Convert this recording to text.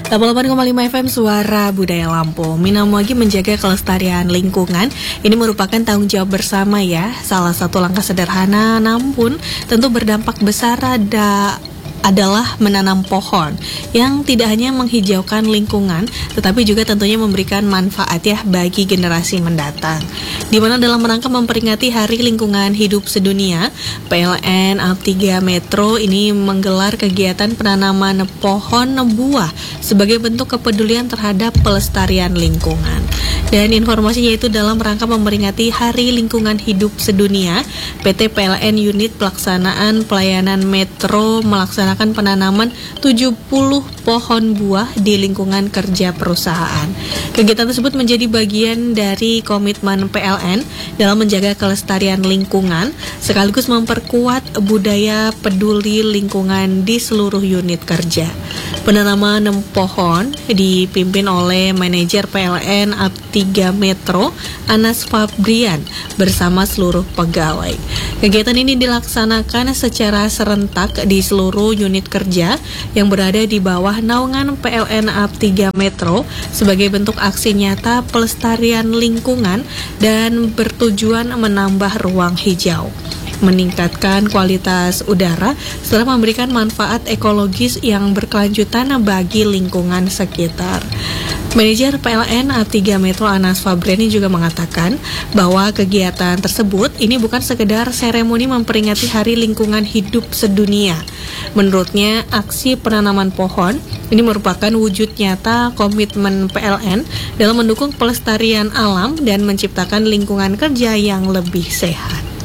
88,5 FM Suara Budaya Lampung. Minamwagi menjaga kelestarian lingkungan. Ini merupakan tanggung jawab bersama ya. Salah satu langkah sederhana namun tentu berdampak besar adalah menanam pohon yang tidak hanya menghijaukan lingkungan tetapi juga tentunya memberikan manfaat ya bagi generasi mendatang. Di mana dalam rangka memperingati Hari Lingkungan Hidup Sedunia, PLN AP3 Metro ini menggelar kegiatan penanaman pohon buah sebagai bentuk kepedulian terhadap pelestarian lingkungan. Dan informasinya itu dalam rangka memperingati Hari Lingkungan Hidup Sedunia, PT PLN Unit Pelaksanaan Pelayanan Metro melaksanakan penanaman 70 pohon buah di lingkungan kerja perusahaan. Kegiatan tersebut menjadi bagian dari komitmen PLN dalam menjaga kelestarian lingkungan sekaligus memperkuat budaya peduli lingkungan di seluruh unit kerja. Penanaman pohon dipimpin oleh manajer PLN AP3 Metro, Anas Fabrian, bersama seluruh pegawai. Kegiatan ini dilaksanakan secara serentak di seluruh unit kerja yang berada di bawah naungan PLN AP3 Metro sebagai bentuk aksi nyata pelestarian lingkungan dan bertujuan menambah ruang hijau, meningkatkan kualitas udara, serta memberikan manfaat ekologis yang berkelanjutan bagi lingkungan sekitar. Manajer PLN AP3 Metro Anas Fabriani juga mengatakan bahwa kegiatan tersebut ini bukan sekedar seremoni memperingati Hari Lingkungan Hidup Sedunia. Menurutnya, aksi penanaman pohon ini merupakan wujud nyata komitmen PLN dalam mendukung pelestarian alam dan menciptakan lingkungan kerja yang lebih sehat.